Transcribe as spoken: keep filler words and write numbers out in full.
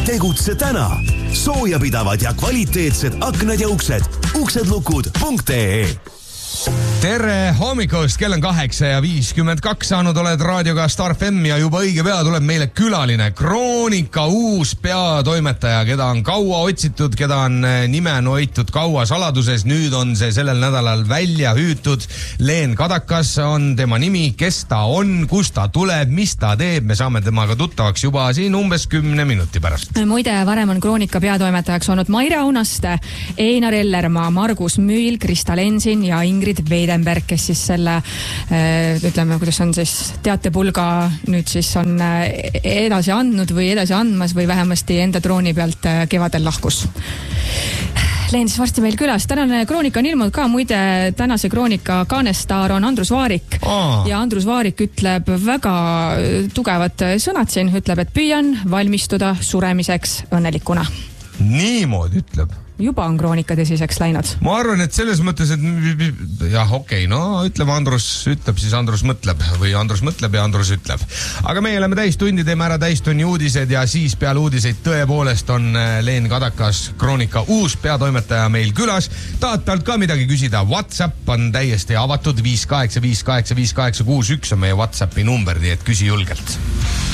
Tegutse täna. Soojapidavad ja kvaliteetsed aknad ja uksed. uksedlukud punkt ee. Tere hommikust, kell on kaheksa ja viiskümmend kaks saanud, oled raadioga Star F M ja juba õige pea tuleb meile külaline, Kroonika uus peatoimetaja, keda on kaua otsitud, keda on nime noitud kaua saladuses. Nüüd on see sellel nädalal välja hüütud. Leen Kadakas on tema nimi, kes ta on, kust ta tuleb, mis ta teeb. Me saame temaga tuttavaks juba siin umbes kümne minuti pärast. Muide, varem on Kroonika peatoimetajaks olnud Maire Aunaste, Einar Ellermaa, Margus Müül, Krista Lensin ja Ingrid Veidenberg, kes siis selle, ütleme, kuidas on siis teatepulga nüüd siis on edasi andnud või edasi andmas või vähemasti enda trooni pealt kevadel lahkus. Leen siis varsti meil külas. Tänane Kroonika on ilmunud ka, muide tänase Kroonika kaanestaar on Andrus Vaarik. Oh. Ja Andrus Vaarik ütleb väga tugevad sõnad siin, ütleb, et püüan valmistuda suremiseks õnnelikuna. Niimoodi ütleb. Juba on Kroonika tõsiseks läinud. Ma arvan, et selles mõttes, et jah, okei, okay, no ütleme Andrus ütleb, siis Andrus mõtleb või Andrus mõtleb ja Andrus ütleb. Aga meie oleme täistundi, teeme ära täistunni uudised ja siis peale uudiseid tõepoolest on Leen Kadakas, Kroonika uus peatoimetaja meil külas. Tahad pealt ka midagi küsida? WhatsApp on täiesti avatud, viis kaheksa viis kaheksa viis kaheksa kuus üks on meie WhatsAppi number, nii et küsi julgelt.